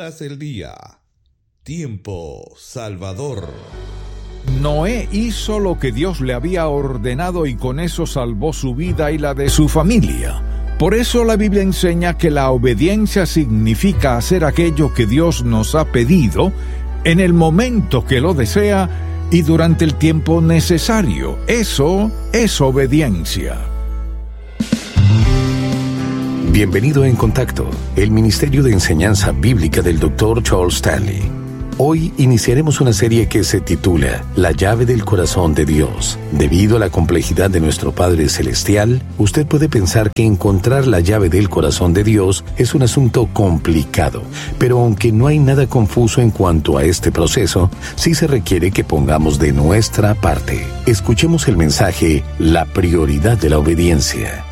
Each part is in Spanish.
Palabras del día. Tiempo salvador. Noé hizo lo que Dios le había ordenado y con eso salvó su vida y la de su familia. Por eso la Biblia enseña que la obediencia significa hacer aquello que Dios nos ha pedido en el momento que lo desea y durante el tiempo necesario. Eso es obediencia. Bienvenido a En Contacto, el Ministerio de Enseñanza Bíblica del Dr. Charles Stanley. Hoy iniciaremos una serie que se titula La llave del corazón de Dios. Debido a la complejidad de nuestro Padre Celestial, usted puede pensar que encontrar la llave del corazón de Dios es un asunto complicado. Pero aunque no hay nada confuso en cuanto a este proceso, sí se requiere que pongamos de nuestra parte. Escuchemos el mensaje, la prioridad de la obediencia.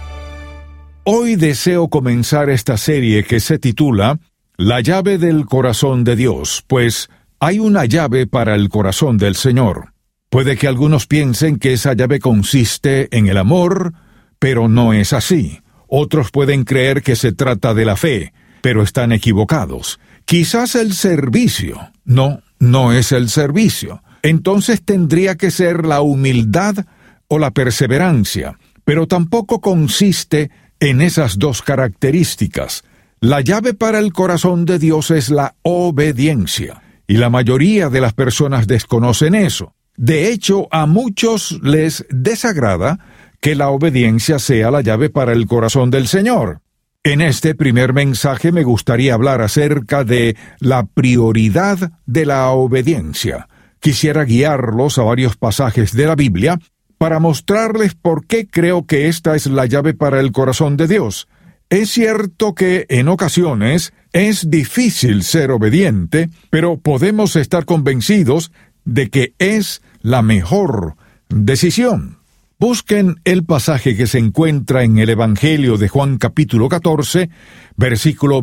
Hoy deseo comenzar esta serie que se titula La llave del corazón de Dios, pues hay una llave para el corazón del Señor. Puede que algunos piensen que esa llave consiste en el amor, pero no es así. Otros pueden creer que se trata de la fe, pero están equivocados. Quizás el servicio. No es el servicio. Entonces tendría que ser la humildad o la perseverancia, pero tampoco consiste en esas dos características. La llave para el corazón de Dios es la obediencia, y la mayoría de las personas desconocen eso. De hecho, a muchos les desagrada que la obediencia sea la llave para el corazón del Señor. En este primer mensaje me gustaría hablar acerca de la prioridad de la obediencia. Quisiera guiarlos a varios pasajes de la Biblia para mostrarles por qué creo que esta es la llave para el corazón de Dios. Es cierto que en ocasiones es difícil ser obediente, pero podemos estar convencidos de que es la mejor decisión. Busquen el pasaje que se encuentra en el Evangelio de Juan capítulo 14, versículo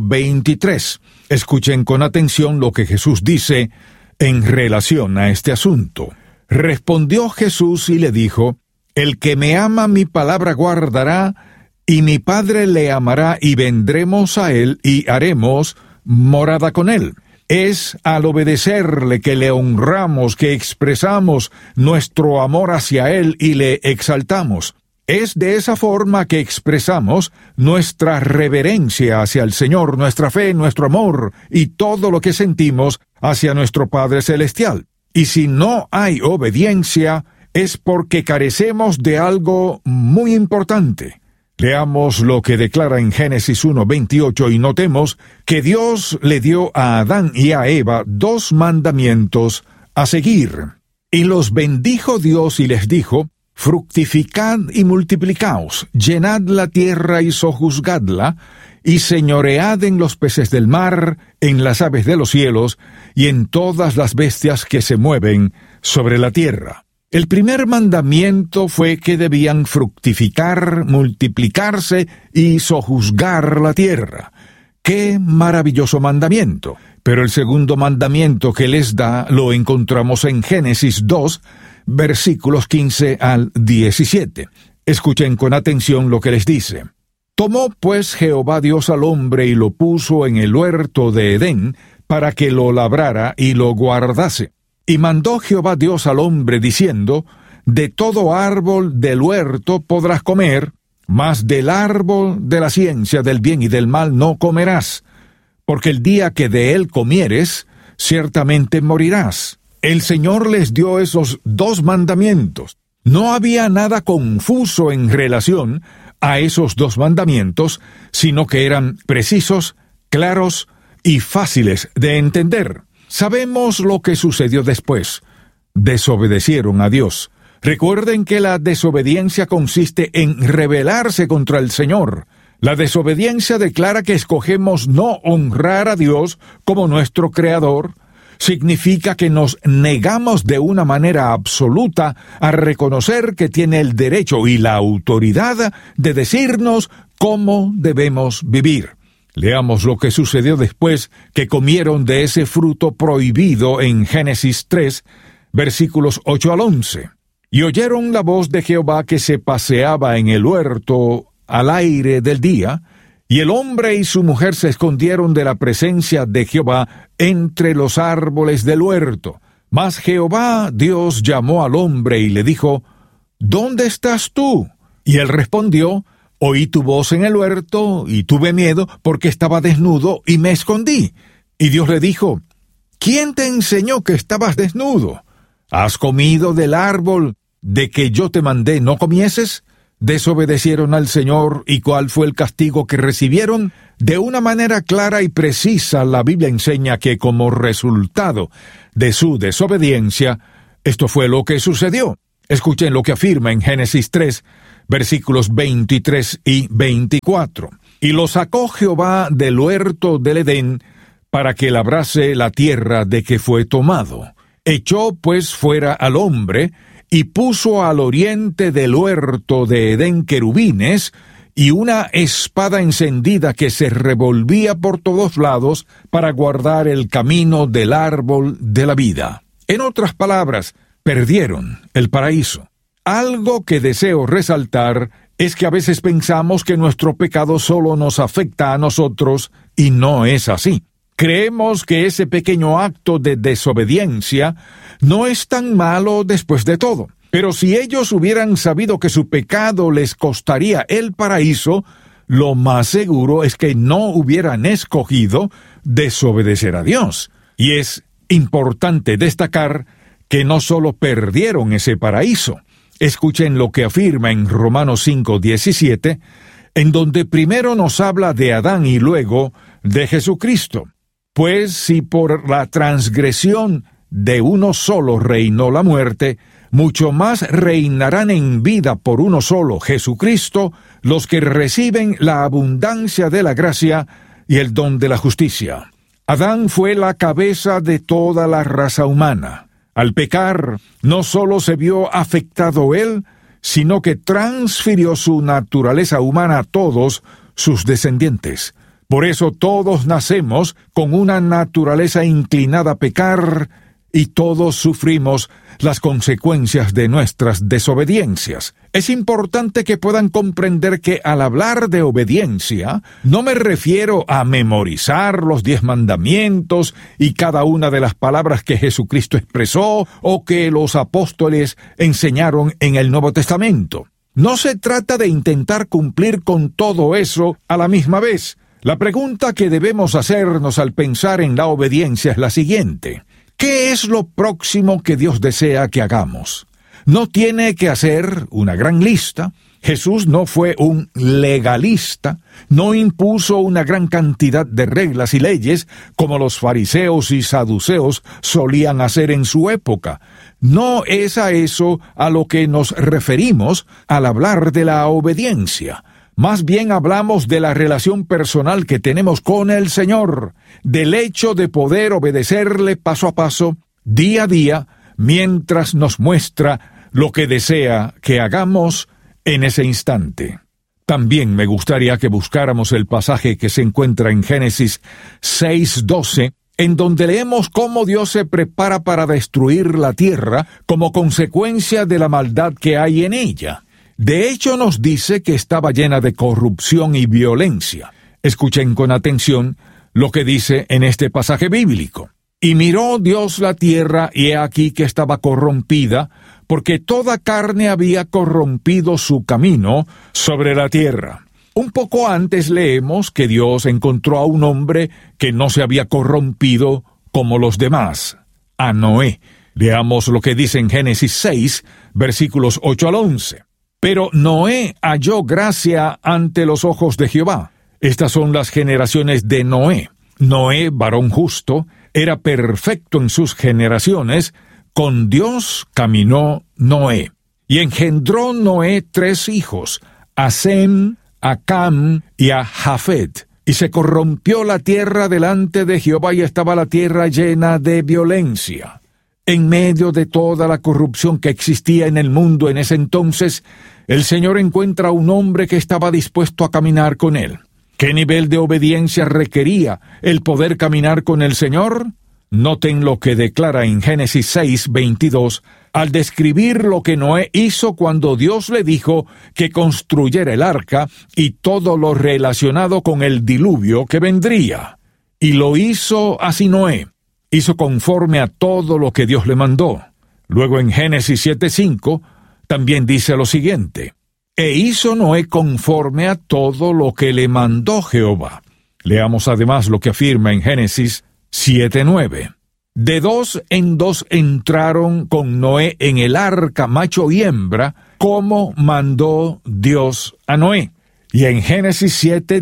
23. Escuchen con atención lo que Jesús dice en relación a este asunto. Respondió Jesús y le dijo: El que me ama mi palabra guardará, y mi Padre le amará, y vendremos a él, y haremos morada con él. Es al obedecerle que le honramos, que expresamos nuestro amor hacia él y le exaltamos. Es de esa forma que expresamos nuestra reverencia hacia el Señor, nuestra fe, nuestro amor, y todo lo que sentimos hacia nuestro Padre Celestial. Y si no hay obediencia, es porque carecemos de algo muy importante. Leamos lo que declara en Génesis 1:28 y notemos que Dios le dio a Adán y a Eva 2 mandamientos a seguir. Y los bendijo Dios y les dijo: Fructificad y multiplicaos, llenad la tierra y sojuzgadla, y señoread en los peces del mar, en las aves de los cielos, y en todas las bestias que se mueven sobre la tierra. El primer mandamiento fue que debían fructificar, multiplicarse y sojuzgar la tierra. ¡Qué maravilloso mandamiento! Pero el segundo mandamiento que les da lo encontramos en Génesis 2, versículos 15 al 17. Escuchen con atención lo que les dice. Tomó pues Jehová Dios al hombre y lo puso en el huerto de Edén para que lo labrara y lo guardase. Y mandó Jehová Dios al hombre diciendo: De todo árbol del huerto podrás comer, mas del árbol de la ciencia del bien y del mal no comerás, porque el día que de él comieres, ciertamente morirás. El Señor les dio esos 2 mandamientos. No había nada confuso en relación a esos 2 mandamientos, sino que eran precisos, claros y fáciles de entender. Sabemos lo que sucedió después. Desobedecieron a Dios. Recuerden que la desobediencia consiste en rebelarse contra el Señor. La desobediencia declara que escogemos no honrar a Dios como nuestro Creador. Significa que nos negamos de una manera absoluta a reconocer que tiene el derecho y la autoridad de decirnos cómo debemos vivir. Leamos lo que sucedió después que comieron de ese fruto prohibido en Génesis 3, versículos 8 al 11. Y oyeron la voz de Jehová que se paseaba en el huerto al aire del día, Y el hombre y su mujer se escondieron de la presencia de Jehová entre los árboles del huerto. Mas Jehová Dios llamó al hombre y le dijo, ¿dónde estás tú? Y él respondió, oí tu voz en el huerto, y tuve miedo porque estaba desnudo y me escondí. Y Dios le dijo, ¿quién te enseñó que estabas desnudo? ¿Has comido del árbol de que yo te mandé no comieses? Desobedecieron al Señor, ¿y cuál fue el castigo que recibieron? De una manera clara y precisa, la Biblia enseña que como resultado de su desobediencia, esto fue lo que sucedió. Escuchen lo que afirma en Génesis 3, versículos 23 y 24. Y lo sacó Jehová del huerto del Edén para que labrase la tierra de que fue tomado. Echó pues fuera al hombre, y puso al oriente del huerto de Edén querubines, y una espada encendida que se revolvía por todos lados para guardar el camino del árbol de la vida. En otras palabras, perdieron el paraíso. Algo que deseo resaltar es que a veces pensamos que nuestro pecado solo nos afecta a nosotros, y no es así. Creemos que ese pequeño acto de desobediencia no es tan malo después de todo. Pero si ellos hubieran sabido que su pecado les costaría el paraíso, lo más seguro es que no hubieran escogido desobedecer a Dios. Y es importante destacar que no solo perdieron ese paraíso. Escuchen lo que afirma en Romanos 5:17, en donde primero nos habla de Adán y luego de Jesucristo. Pues si por la transgresión de uno solo reinó la muerte, mucho más reinarán en vida por uno solo, Jesucristo, los que reciben la abundancia de la gracia y el don de la justicia. Adán fue la cabeza de toda la raza humana. Al pecar, no solo se vio afectado él, sino que transfirió su naturaleza humana a todos sus descendientes. Por eso todos nacemos con una naturaleza inclinada a pecar, y todos sufrimos las consecuencias de nuestras desobediencias. Es importante que puedan comprender que al hablar de obediencia, no me refiero a memorizar los 10 mandamientos y cada una de las palabras que Jesucristo expresó o que los apóstoles enseñaron en el Nuevo Testamento. No se trata de intentar cumplir con todo eso a la misma vez. La pregunta que debemos hacernos al pensar en la obediencia es la siguiente: ¿qué es lo próximo que Dios desea que hagamos? No tiene que hacer una gran lista. Jesús no fue un legalista, no impuso una gran cantidad de reglas y leyes como los fariseos y saduceos solían hacer en su época. No es a eso a lo que nos referimos al hablar de la obediencia. Más bien hablamos de la relación personal que tenemos con el Señor, del hecho de poder obedecerle paso a paso, día a día, mientras nos muestra lo que desea que hagamos en ese instante. También me gustaría que buscáramos el pasaje que se encuentra en Génesis 6:12, en donde leemos cómo Dios se prepara para destruir la tierra como consecuencia de la maldad que hay en ella. De hecho, nos dice que estaba llena de corrupción y violencia. Escuchen con atención lo que dice en este pasaje bíblico. Y miró Dios la tierra, y he aquí que estaba corrompida, porque toda carne había corrompido su camino sobre la tierra. Un poco antes leemos que Dios encontró a un hombre que no se había corrompido como los demás, a Noé. Leamos lo que dice en Génesis 6, versículos 8 al 11. Pero Noé halló gracia ante los ojos de Jehová. Estas son las generaciones de Noé. Noé, varón justo, era perfecto en sus generaciones. Con Dios caminó Noé. Y engendró Noé 3 hijos, a Sem, a Cam y a Jafet. Y se corrompió la tierra delante de Jehová, y estaba la tierra llena de violencia. En medio de toda la corrupción que existía en el mundo en ese entonces, el Señor encuentra a un hombre que estaba dispuesto a caminar con él. ¿Qué nivel de obediencia requería el poder caminar con el Señor? Noten lo que declara en Génesis 6:22 al describir lo que Noé hizo cuando Dios le dijo que construyera el arca y todo lo relacionado con el diluvio que vendría. Y lo hizo así Noé. Hizo conforme a todo lo que Dios le mandó. Luego en Génesis 7:5 también dice lo siguiente: E hizo Noé conforme a todo lo que le mandó Jehová. Leamos además lo que afirma en Génesis 7:9. De 2 en 2 entraron con Noé en el arca macho y hembra, como mandó Dios a Noé. Y en Génesis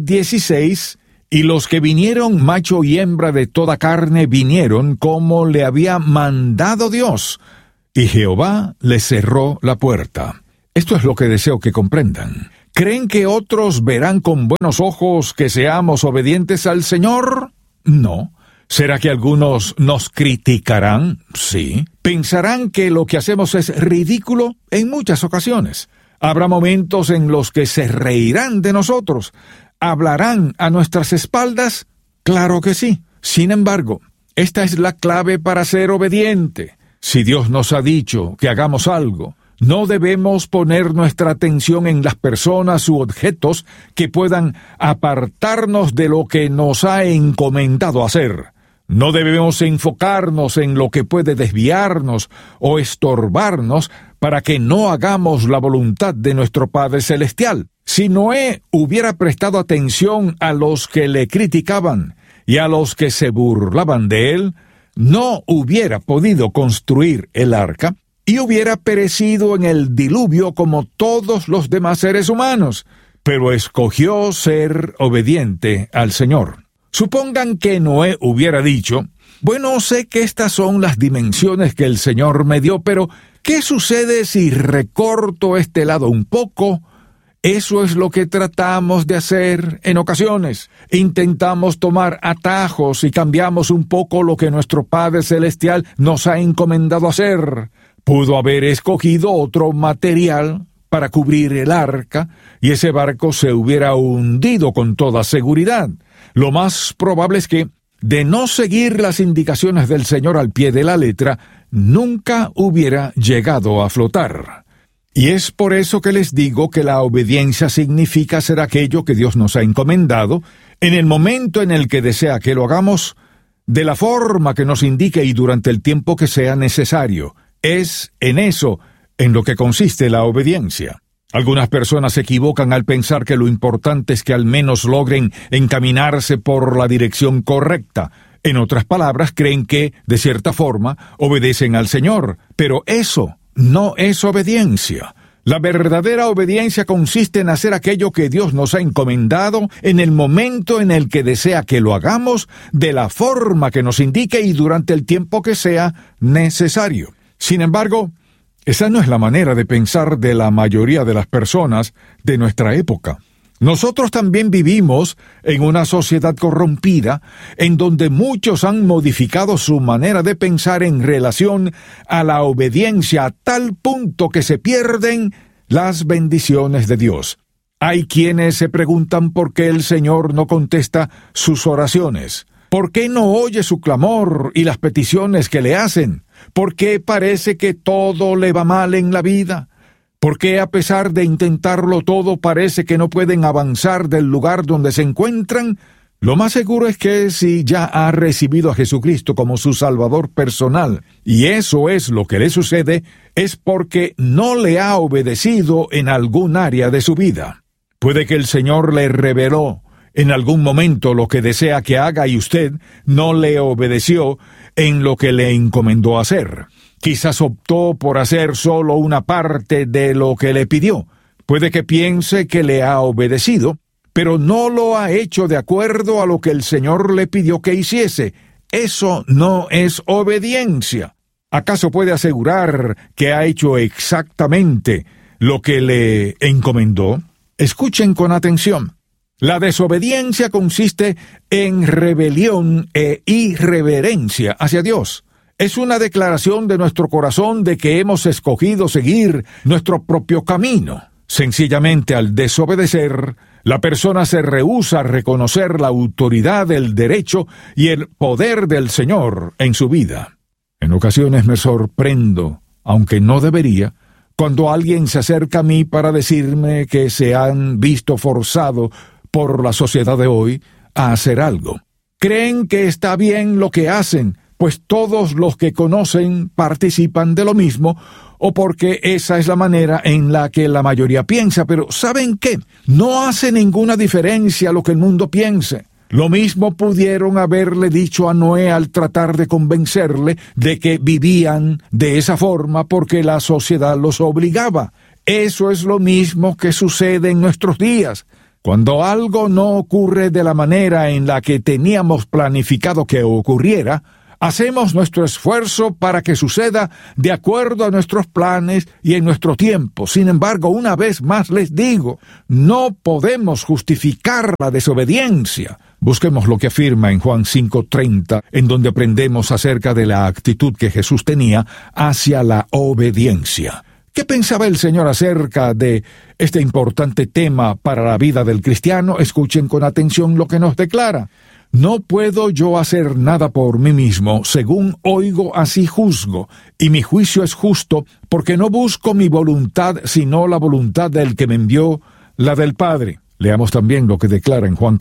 7:16, y los que vinieron macho y hembra de toda carne vinieron como le había mandado Dios, y Jehová les cerró la puerta. Esto es lo que deseo que comprendan. ¿Creen que otros verán con buenos ojos que seamos obedientes al Señor? No. ¿Será que algunos nos criticarán? Sí. ¿Pensarán que lo que hacemos es ridículo? En muchas ocasiones. Habrá momentos en los que se reirán de nosotros. ¿Hablarán a nuestras espaldas? Claro que sí. Sin embargo, esta es la clave para ser obediente. Si Dios nos ha dicho que hagamos algo, no debemos poner nuestra atención en las personas u objetos que puedan apartarnos de lo que nos ha encomendado hacer. No debemos enfocarnos en lo que puede desviarnos o estorbarnos para que no hagamos la voluntad de nuestro Padre Celestial. Si Noé hubiera prestado atención a los que le criticaban y a los que se burlaban de él, no hubiera podido construir el arca y hubiera perecido en el diluvio como todos los demás seres humanos, pero escogió ser obediente al Señor. Supongan que Noé hubiera dicho: bueno, sé que estas son las dimensiones que el Señor me dio, pero ¿qué sucede si recorto este lado un poco? Eso es lo que tratamos de hacer en ocasiones. Intentamos tomar atajos y cambiamos un poco lo que nuestro Padre Celestial nos ha encomendado hacer. Pudo haber escogido otro material para cubrir el arca y ese barco se hubiera hundido con toda seguridad. Lo más probable es que, de no seguir las indicaciones del Señor al pie de la letra, nunca hubiera llegado a flotar. Y es por eso que les digo que la obediencia significa hacer aquello que Dios nos ha encomendado, en el momento en el que desea que lo hagamos, de la forma que nos indique y durante el tiempo que sea necesario. Es en eso en lo que consiste la obediencia. Algunas personas se equivocan al pensar que lo importante es que al menos logren encaminarse por la dirección correcta. En otras palabras, creen que, de cierta forma, obedecen al Señor, pero eso no es obediencia. La verdadera obediencia consiste en hacer aquello que Dios nos ha encomendado en el momento en el que desea que lo hagamos, de la forma que nos indique y durante el tiempo que sea necesario. Sin embargo, esa no es la manera de pensar de la mayoría de las personas de nuestra época. Nosotros también vivimos en una sociedad corrompida, en donde muchos han modificado su manera de pensar en relación a la obediencia a tal punto que se pierden las bendiciones de Dios. Hay quienes se preguntan por qué el Señor no contesta sus oraciones. ¿Por qué no oye su clamor y las peticiones que le hacen? ¿Por qué parece que todo le va mal en la vida? ¿Por qué a pesar de intentarlo todo parece que no pueden avanzar del lugar donde se encuentran? Lo más seguro es que si ya ha recibido a Jesucristo como su Salvador personal, y eso es lo que le sucede, es porque no le ha obedecido en algún área de su vida. Puede que el Señor le reveló en algún momento lo que desea que haga y usted no le obedeció en lo que le encomendó hacer. Quizás optó por hacer solo una parte de lo que le pidió. Puede que piense que le ha obedecido, pero no lo ha hecho de acuerdo a lo que el Señor le pidió que hiciese. Eso no es obediencia. ¿Acaso puede asegurar que ha hecho exactamente lo que le encomendó? Escuchen con atención. La desobediencia consiste en rebelión e irreverencia hacia Dios. Es una declaración de nuestro corazón de que hemos escogido seguir nuestro propio camino. Sencillamente, al desobedecer, la persona se rehúsa a reconocer la autoridad, el derecho y el poder del Señor en su vida. En ocasiones me sorprendo aunque no debería, cuando alguien se acerca a mí para decirme que se han visto forzado por la sociedad de hoy a hacer algo. Creen que está bien lo que hacen, pues todos los que conocen participan de lo mismo, o porque esa es la manera en la que la mayoría piensa. Pero ¿saben qué? No hace ninguna diferencia lo que el mundo piense. Lo mismo pudieron haberle dicho a Noé al tratar de convencerle de que vivían de esa forma porque la sociedad los obligaba. Eso es lo mismo que sucede en nuestros días. Cuando algo no ocurre de la manera en la que teníamos planificado que ocurriera, hacemos nuestro esfuerzo para que suceda de acuerdo a nuestros planes y en nuestro tiempo. Sin embargo, una vez más les digo, no podemos justificar la desobediencia. Busquemos lo que afirma en Juan 5:30, en donde aprendemos acerca de la actitud que Jesús tenía hacia la obediencia. ¿Qué pensaba el Señor acerca de este importante tema para la vida del cristiano? Escuchen con atención lo que nos declara. No puedo yo hacer nada por mí mismo, según oigo así juzgo, y mi juicio es justo, porque no busco mi voluntad, sino la voluntad del que me envió, la del Padre. Leamos también lo que declara en Juan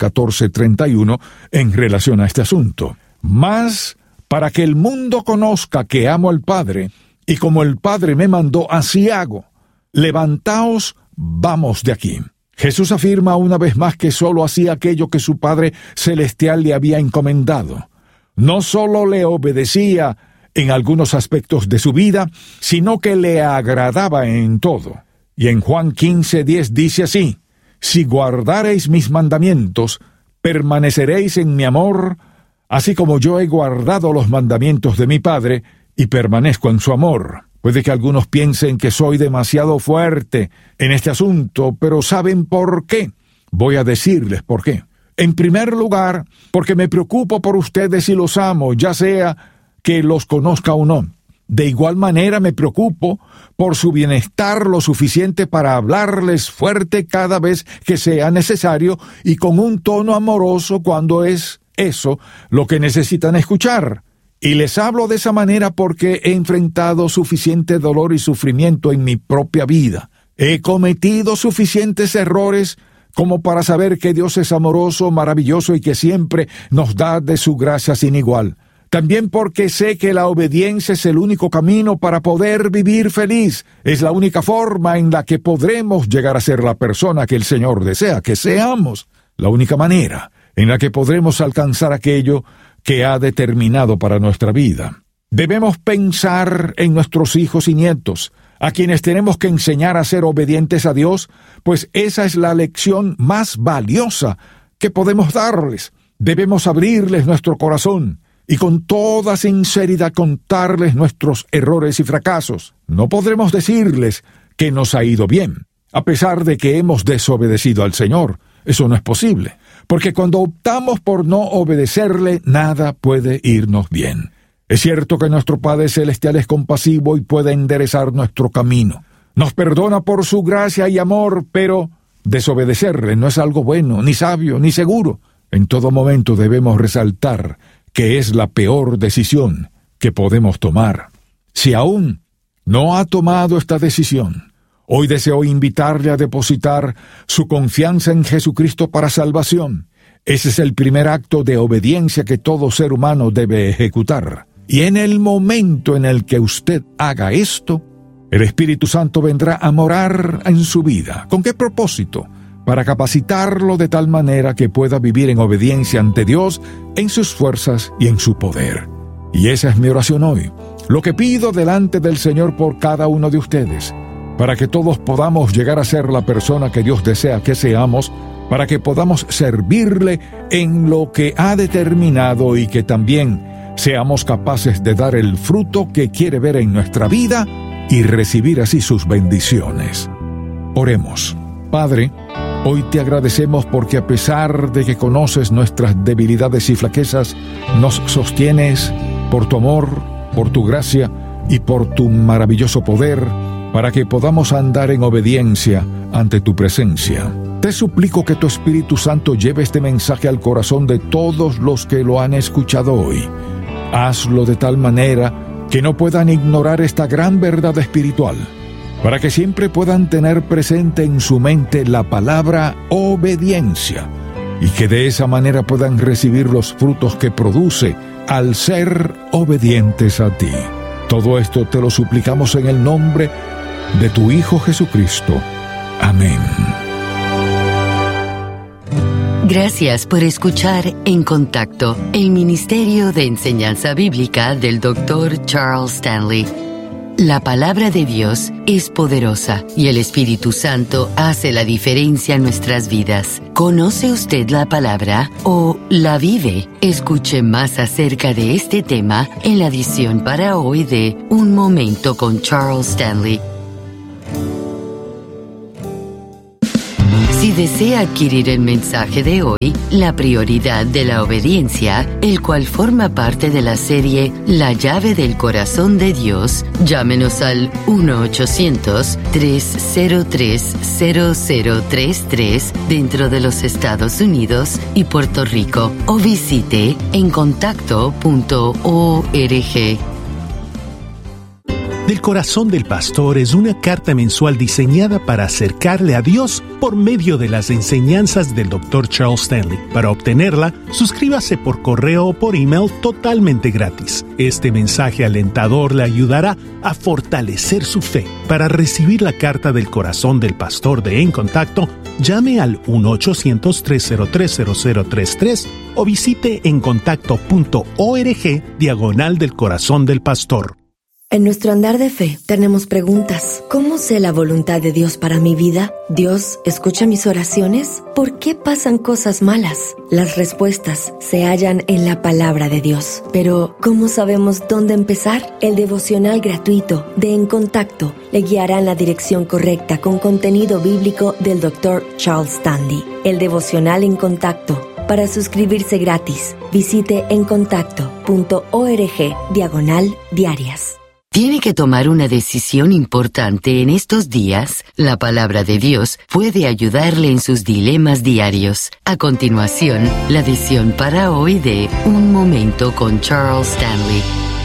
14:31 en relación a este asunto. Mas, para que el mundo conozca que amo al Padre, y como el Padre me mandó, así hago. Levantaos, vamos de aquí. Jesús afirma una vez más que solo hacía aquello que su Padre Celestial le había encomendado. No solo le obedecía en algunos aspectos de su vida, sino que le agradaba en todo. Y en Juan 15:10 dice así: si guardareis mis mandamientos, permaneceréis en mi amor, así como yo he guardado los mandamientos de mi Padre y permanezco en su amor. Puede que algunos piensen que soy demasiado fuerte en este asunto, pero ¿saben por qué? Voy a decirles por qué. En primer lugar, porque me preocupo por ustedes y los amo, ya sea que los conozca o no. De igual manera me preocupo por su bienestar lo suficiente para hablarles fuerte cada vez que sea necesario y con un tono amoroso cuando es eso lo que necesitan escuchar. Y les hablo de esa manera porque he enfrentado suficiente dolor y sufrimiento en mi propia vida. He cometido suficientes errores como para saber que Dios es amoroso, maravilloso y que siempre nos da de su gracia sin igual. También porque sé que la obediencia es el único camino para poder vivir feliz. Es la única forma en la que podremos llegar a ser la persona que el Señor desea que seamos. La única manera en la que podremos alcanzar aquello que ha determinado para nuestra vida. Debemos pensar en nuestros hijos y nietos, a quienes tenemos que enseñar a ser obedientes a Dios, pues esa es la lección más valiosa que podemos darles. Debemos abrirles nuestro corazón y con toda sinceridad contarles nuestros errores y fracasos. No podremos decirles que nos ha ido bien, a pesar de que hemos desobedecido al Señor. Eso no es posible, porque cuando optamos por no obedecerle, nada puede irnos bien. Es cierto que nuestro Padre Celestial es compasivo y puede enderezar nuestro camino. Nos perdona por su gracia y amor, pero desobedecerle no es algo bueno, ni sabio, ni seguro. En todo momento debemos resaltar que es la peor decisión que podemos tomar. Si aún no ha tomado esta decisión, hoy deseo invitarle a depositar su confianza en Jesucristo para salvación. Ese es el primer acto de obediencia que todo ser humano debe ejecutar. Y en el momento en el que usted haga esto, el Espíritu Santo vendrá a morar en su vida. ¿Con qué propósito? Para capacitarlo de tal manera que pueda vivir en obediencia ante Dios, en sus fuerzas y en su poder. Y esa es mi oración hoy. Lo que pido delante del Señor por cada uno de ustedes, para que todos podamos llegar a ser la persona que Dios desea que seamos, para que podamos servirle en lo que ha determinado y que también seamos capaces de dar el fruto que quiere ver en nuestra vida y recibir así sus bendiciones. Oremos. Padre, hoy te agradecemos porque a pesar de que conoces nuestras debilidades y flaquezas, nos sostienes por tu amor, por tu gracia y por tu maravilloso poder, para que podamos andar en obediencia ante tu presencia. Te suplico que tu Espíritu Santo lleve este mensaje al corazón de todos los que lo han escuchado hoy. Hazlo de tal manera que no puedan ignorar esta gran verdad espiritual, para que siempre puedan tener presente en su mente la palabra obediencia, y que de esa manera puedan recibir los frutos que produce al ser obedientes a ti. Todo esto te lo suplicamos en el nombre de tu Hijo Jesucristo. Amén. Gracias por escuchar En Contacto, el Ministerio de Enseñanza Bíblica del Dr. Charles Stanley. La palabra de Dios es poderosa y el Espíritu Santo hace la diferencia en nuestras vidas. ¿Conoce usted la palabra o la vive? Escuche más acerca de este tema en la edición para hoy de Un Momento con Charles Stanley. Si desea adquirir el mensaje de hoy, La prioridad de la obediencia, el cual forma parte de la serie La llave del corazón de Dios, llámenos al 1-800-303-0033 dentro de los Estados Unidos y Puerto Rico o visite encontacto.org. Del Corazón del Pastor es una carta mensual diseñada para acercarle a Dios por medio de las enseñanzas del Dr. Charles Stanley. Para obtenerla, suscríbase por correo o por email totalmente gratis. Este mensaje alentador le ayudará a fortalecer su fe. Para recibir la carta del Corazón del Pastor de En Contacto, llame al 1-800-303-0033 o visite encontacto.org/del Corazón del Pastor. En nuestro andar de fe tenemos preguntas. ¿Cómo sé la voluntad de Dios para mi vida? ¿Dios escucha mis oraciones? ¿Por qué pasan cosas malas? Las respuestas se hallan en la palabra de Dios. Pero, ¿cómo sabemos dónde empezar? El devocional gratuito de En Contacto le guiará en la dirección correcta con contenido bíblico del Dr. Charles Stanley. El devocional En Contacto. Para suscribirse gratis, visite encontacto.org/diarias. ¿Tiene que tomar una decisión importante en estos días? La palabra de Dios puede ayudarle en sus dilemas diarios. A continuación, la edición para hoy de Un Momento con Charles Stanley.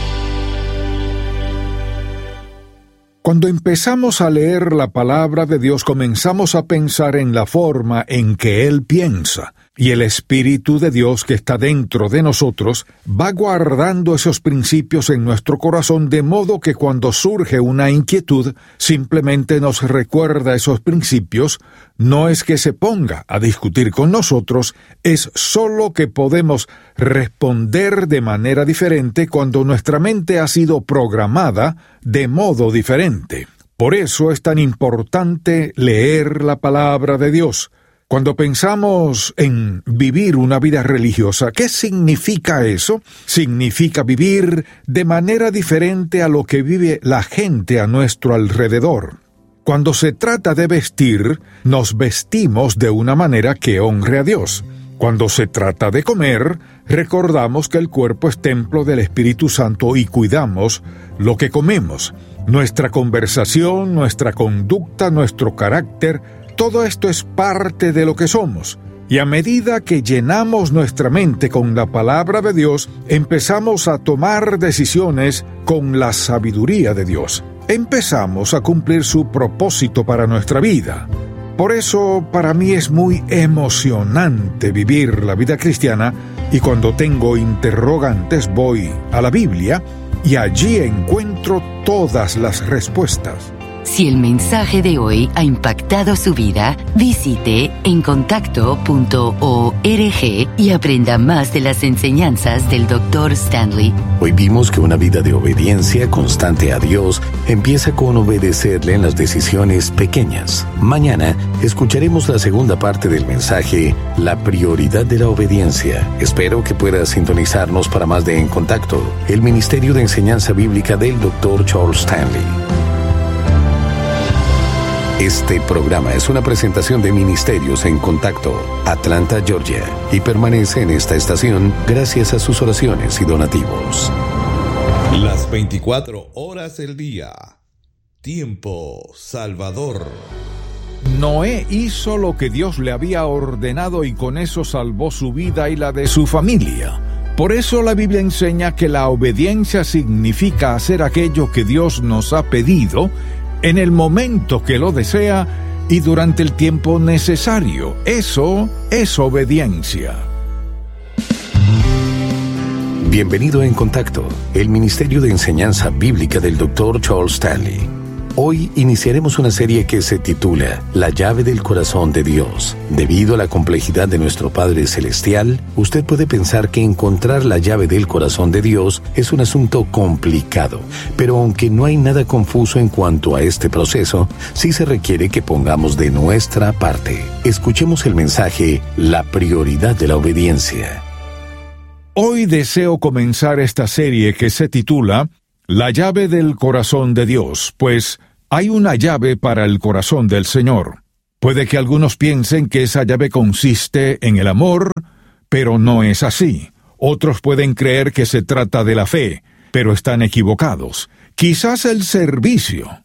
Cuando empezamos a leer la palabra de Dios, comenzamos a pensar en la forma en que Él piensa. Y el Espíritu de Dios que está dentro de nosotros va guardando esos principios en nuestro corazón, de modo que cuando surge una inquietud, simplemente nos recuerda esos principios. No es que se ponga a discutir con nosotros, es solo que podemos responder de manera diferente cuando nuestra mente ha sido programada de modo diferente. Por eso es tan importante leer la palabra de Dios. Cuando pensamos en vivir una vida religiosa, ¿qué significa eso? Significa vivir de manera diferente a lo que vive la gente a nuestro alrededor. Cuando se trata de vestir, nos vestimos de una manera que honre a Dios. Cuando se trata de comer, recordamos que el cuerpo es templo del Espíritu Santo y cuidamos lo que comemos. Nuestra conversación, nuestra conducta, nuestro carácter, todo esto es parte de lo que somos. Y a medida que llenamos nuestra mente con la palabra de Dios, empezamos a tomar decisiones con la sabiduría de Dios. Empezamos a cumplir su propósito para nuestra vida. Por eso, para mí es muy emocionante vivir la vida cristiana, y cuando tengo interrogantes voy a la Biblia y allí encuentro todas las respuestas. Si el mensaje de hoy ha impactado su vida, visite encontacto.org y aprenda más de las enseñanzas del Dr. Stanley. Hoy vimos que una vida de obediencia constante a Dios empieza con obedecerle en las decisiones pequeñas. Mañana escucharemos la segunda parte del mensaje, La prioridad de la obediencia. Espero que puedas sintonizarnos para más de En Contacto, el Ministerio de Enseñanza Bíblica del Dr. Charles Stanley. Este programa es una presentación de Ministerios en Contacto, Atlanta, Georgia, y permanece en esta estación gracias a sus oraciones y donativos. Las 24 horas del día. Tiempo Salvador. Noé hizo lo que Dios le había ordenado y con eso salvó su vida y la de su familia. Por eso la Biblia enseña que la obediencia significa hacer aquello que Dios nos ha pedido en el momento que lo desea y durante el tiempo necesario. Eso es obediencia. Bienvenido a En Contacto, el Ministerio de Enseñanza Bíblica del Dr. Charles Stanley. Hoy iniciaremos una serie que se titula La llave del corazón de Dios. Debido a la complejidad de nuestro Padre Celestial, usted puede pensar que encontrar la llave del corazón de Dios es un asunto complicado. Pero aunque no hay nada confuso en cuanto a este proceso, sí se requiere que pongamos de nuestra parte. Escuchemos el mensaje, la prioridad de la obediencia. Hoy deseo comenzar esta serie que se titula La llave del corazón de Dios, pues hay una llave para el corazón del Señor. Puede que algunos piensen que esa llave consiste en el amor, pero no es así. Otros pueden creer que se trata de la fe, pero están equivocados. Quizás el servicio.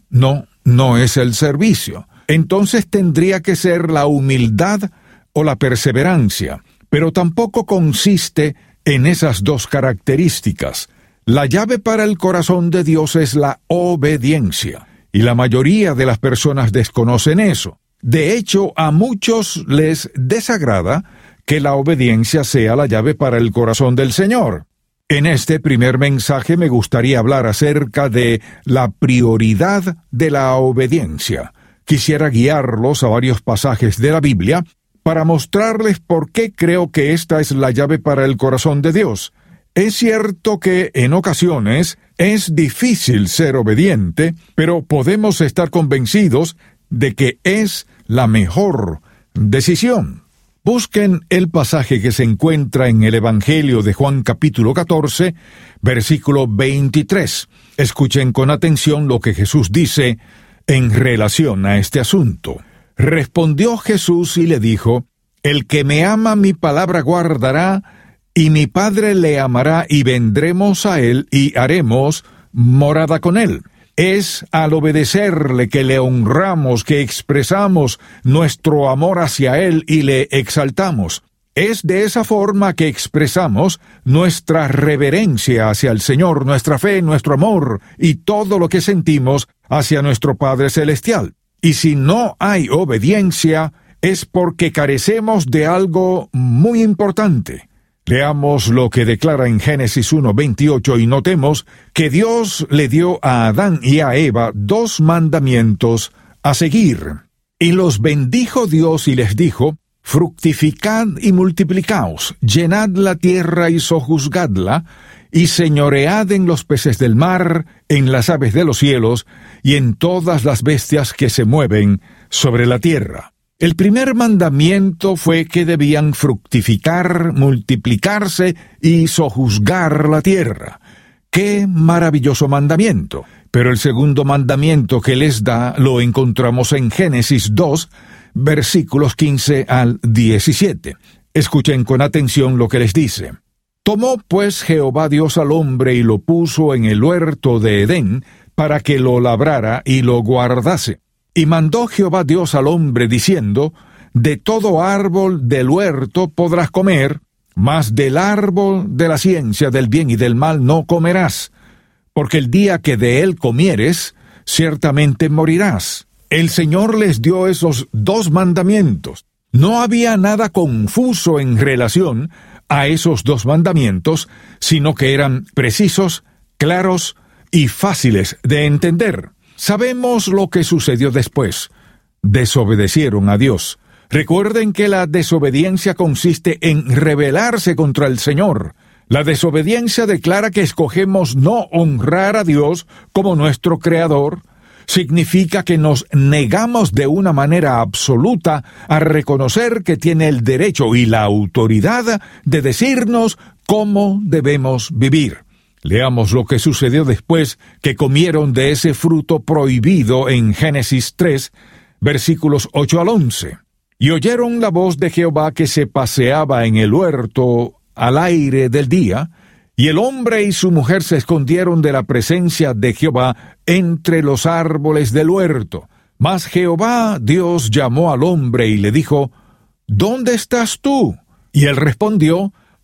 No es el servicio. Entonces tendría que ser la humildad o la perseverancia, pero tampoco consiste en esas dos características. La llave para el corazón de Dios es la obediencia, y la mayoría de las personas desconocen eso. De hecho, a muchos les desagrada que la obediencia sea la llave para el corazón del Señor. En este primer mensaje me gustaría hablar acerca de la prioridad de la obediencia. Quisiera guiarlos a varios pasajes de la Biblia para mostrarles por qué creo que esta es la llave para el corazón de Dios. Es cierto que en ocasiones es difícil ser obediente, pero podemos estar convencidos de que es la mejor decisión. Busquen el pasaje que se encuentra en el Evangelio de Juan capítulo 14, versículo 23. Escuchen con atención lo que Jesús dice en relación a este asunto. Respondió Jesús y le dijo: El que me ama mi palabra guardará, y mi Padre le amará, y vendremos a él, y haremos morada con él. Es al obedecerle que le honramos, que expresamos nuestro amor hacia él y le exaltamos. Es de esa forma que expresamos nuestra reverencia hacia el Señor, nuestra fe, nuestro amor y todo lo que sentimos hacia nuestro Padre Celestial. Y si no hay obediencia, es porque carecemos de algo muy importante. Leamos lo que declara en Génesis 1:28 y notemos que Dios le dio a Adán y a Eva 2 mandamientos a seguir. Y los bendijo Dios y les dijo: Fructificad y multiplicaos, llenad la tierra y sojuzgadla, y señoread en los peces del mar, en las aves de los cielos, y en todas las bestias que se mueven sobre la tierra. El primer mandamiento fue que debían fructificar, multiplicarse y sojuzgar la tierra. ¡Qué maravilloso mandamiento! Pero el segundo mandamiento que les da lo encontramos en Génesis 2, versículos 15 al 17. Escuchen con atención lo que les dice. Tomó pues Jehová Dios al hombre y lo puso en el huerto de Edén para que lo labrara y lo guardase. Y mandó Jehová Dios al hombre diciendo: De todo árbol del huerto podrás comer, mas del árbol de la ciencia del bien y del mal no comerás, porque el día que de él comieres, ciertamente morirás. El Señor les dio esos 2 mandamientos. No había nada confuso en relación a esos 2 mandamientos, sino que eran precisos, claros y fáciles de entender. Sabemos lo que sucedió después. Desobedecieron a Dios. Recuerden que la desobediencia consiste en rebelarse contra el Señor. La desobediencia declara que escogemos no honrar a Dios como nuestro Creador. Significa que nos negamos de una manera absoluta a reconocer que tiene el derecho y la autoridad de decirnos cómo debemos vivir. Leamos lo que sucedió después que comieron de ese fruto prohibido en Génesis 3, versículos 8 al 11. Y oyeron la voz de Jehová que se paseaba en el huerto al aire del día, y el hombre y su mujer se escondieron de la presencia de Jehová entre los árboles del huerto. Mas Jehová Dios llamó al hombre y le dijo: ¿Dónde estás tú? Y él respondió: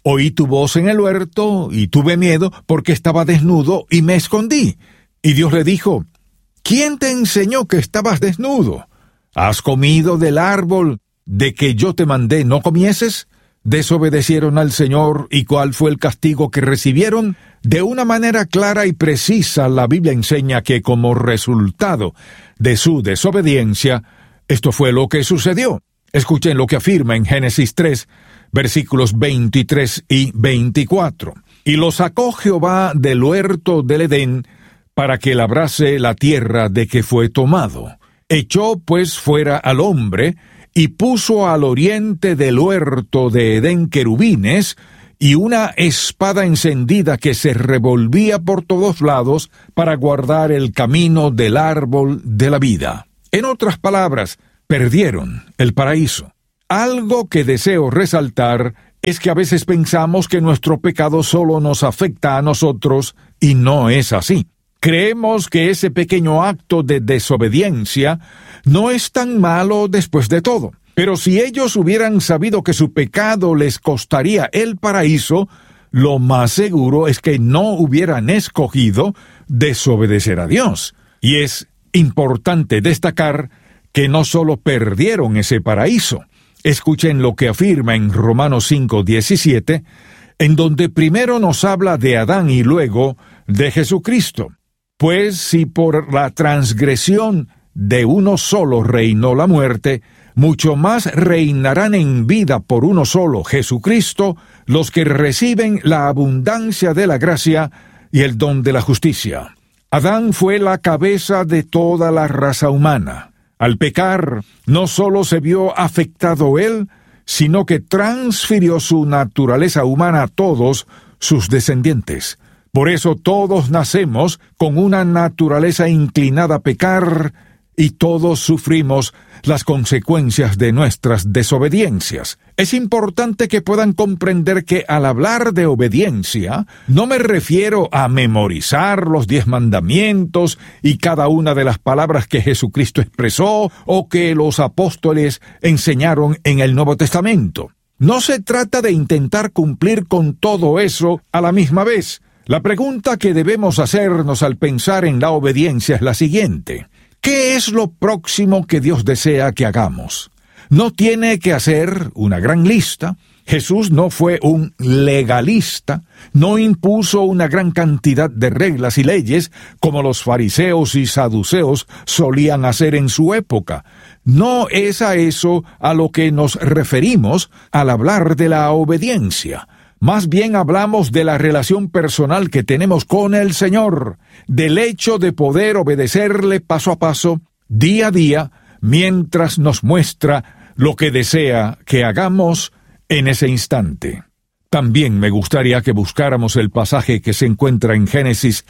Oí tu voz en el huerto y tuve miedo porque estaba desnudo y me escondí. Y Dios le dijo, ¿quién te enseñó que estabas desnudo? ¿Has comido del árbol de que yo te mandé no comieses? Desobedecieron al Señor, ¿y cuál fue el castigo que recibieron? De una manera clara y precisa, la Biblia enseña que como resultado de su desobediencia, esto fue lo que sucedió. Escuchen lo que afirma en Génesis 3, versículos 23 y 24. Y lo sacó Jehová del huerto del Edén para que labrase la tierra de que fue tomado. Echó pues fuera al hombre y puso al oriente del huerto de Edén querubines y una espada encendida que se revolvía por todos lados para guardar el camino del árbol de la vida. En otras palabras, perdieron el paraíso. Algo que deseo resaltar es que a veces pensamos que nuestro pecado solo nos afecta a nosotros y no es así. Creemos que ese pequeño acto de desobediencia no es tan malo después de todo. Pero si ellos hubieran sabido que su pecado les costaría el paraíso, lo más seguro es que no hubieran escogido desobedecer a Dios. Y es importante destacar que no solo perdieron ese paraíso. Escuchen lo que afirma en Romanos 5:17, en donde primero nos habla de Adán y luego de Jesucristo. Pues si por la transgresión de uno solo reinó la muerte, mucho más reinarán en vida por uno solo, Jesucristo, los que reciben la abundancia de la gracia y el don de la justicia. Adán fue la cabeza de toda la raza humana. Al pecar, no solo se vio afectado él, sino que transfirió su naturaleza humana a todos sus descendientes. Por eso todos nacemos con una naturaleza inclinada a pecar y todos sufrimos las consecuencias de nuestras desobediencias. Es importante que puedan comprender que al hablar de obediencia, no me refiero a memorizar los 10 mandamientos y cada una de las palabras que Jesucristo expresó o que los apóstoles enseñaron en el Nuevo Testamento. No se trata de intentar cumplir con todo eso a la misma vez. La pregunta que debemos hacernos al pensar en la obediencia es la siguiente: ¿qué es lo próximo que Dios desea que hagamos? No tiene que hacer una gran lista. Jesús no fue un legalista, no impuso una gran cantidad de reglas y leyes como los fariseos y saduceos solían hacer en su época. No es a eso a lo que nos referimos al hablar de la obediencia. Más bien hablamos de la relación personal que tenemos con el Señor, del hecho de poder obedecerle paso a paso, día a día, mientras nos muestra lo que desea que hagamos en ese instante. También me gustaría que buscáramos el pasaje que se encuentra en Génesis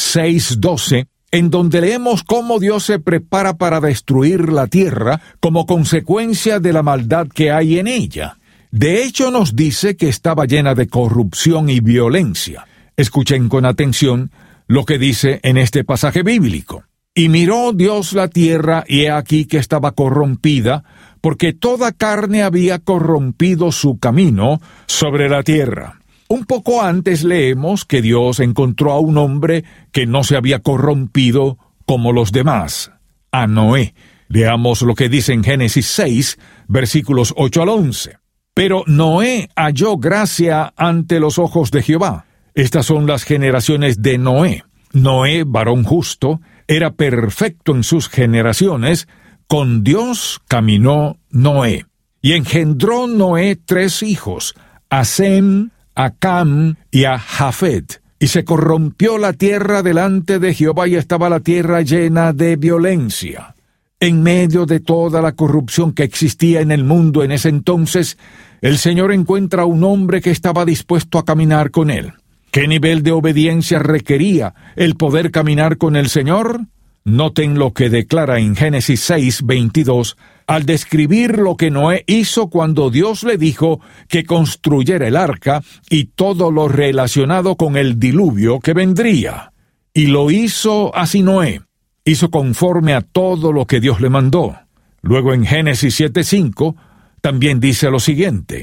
6:12, en donde leemos cómo Dios se prepara para destruir la tierra como consecuencia de la maldad que hay en ella. De hecho, nos dice que estaba llena de corrupción y violencia. Escuchen con atención lo que dice en este pasaje bíblico. Y miró Dios la tierra, y he aquí que estaba corrompida, porque toda carne había corrompido su camino sobre la tierra. Un poco antes leemos que Dios encontró a un hombre que no se había corrompido como los demás, a Noé. Leamos lo que dice en Génesis 6, versículos 8 al 11. Pero Noé halló gracia ante los ojos de Jehová. Estas son las generaciones de Noé. Noé, varón justo, era perfecto en sus generaciones. Con Dios caminó Noé. Y engendró Noé 3 hijos, a Sem, a Cam y a Jafet. Y se corrompió la tierra delante de Jehová, y estaba la tierra llena de violencia. En medio de toda la corrupción que existía en el mundo en ese entonces, el Señor encuentra a un hombre que estaba dispuesto a caminar con él. ¿Qué nivel de obediencia requería el poder caminar con el Señor? Noten lo que declara en Génesis 6:22, al describir lo que Noé hizo cuando Dios le dijo que construyera el arca y todo lo relacionado con el diluvio que vendría. Y lo hizo así Noé. Hizo conforme a todo lo que Dios le mandó. Luego en Génesis 7:5 también dice lo siguiente: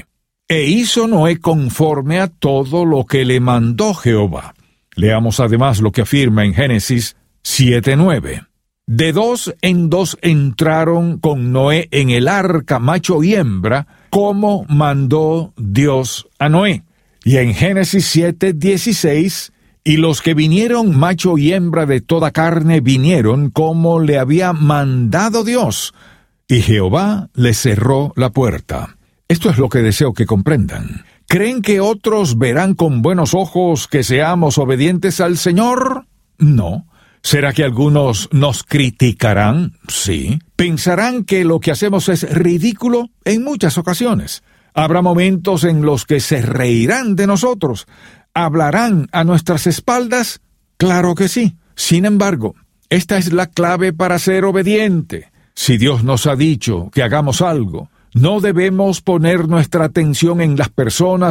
E hizo Noé conforme a todo lo que le mandó Jehová. Leamos además lo que afirma en Génesis 7:9. De 2 en 2 entraron con Noé en el arca macho y hembra, como mandó Dios a Noé. Y en Génesis 7:16, y los que vinieron macho y hembra de toda carne vinieron como le había mandado Dios, y Jehová le cerró la puerta. Esto es lo que deseo que comprendan. ¿Creen que otros verán con buenos ojos que seamos obedientes al Señor? No. ¿Será que algunos nos criticarán? Sí. ¿Pensarán que lo que hacemos es ridículo? En muchas ocasiones. Habrá momentos en los que se reirán de nosotros. ¿Hablarán a nuestras espaldas? Claro que sí. Sin embargo, esta es la clave para ser obediente. Si Dios nos ha dicho que hagamos algo, no debemos poner nuestra atención en las personas